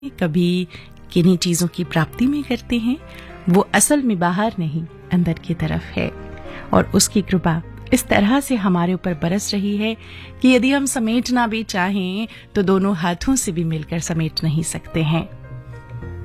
कभी किन्हीं चीजों की प्राप्ति में करते हैं, वो असल में बाहर नहीं अंदर की तरफ है। और उसकी कृपा इस तरह से हमारे ऊपर बरस रही है कि यदि हम समेटना भी चाहें तो दोनों हाथों से भी मिलकर समेट नहीं सकते हैं।